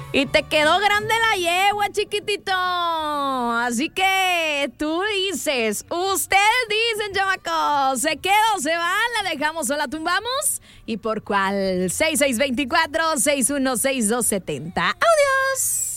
Y te quedó grande la yegua, chiquitito. Así que tú dices, ustedes dicen, chamacos, ¿se queda o se va? ¿La dejamos o la tumbamos? ¿Y por cuál? 6624-616270. ¡Adiós!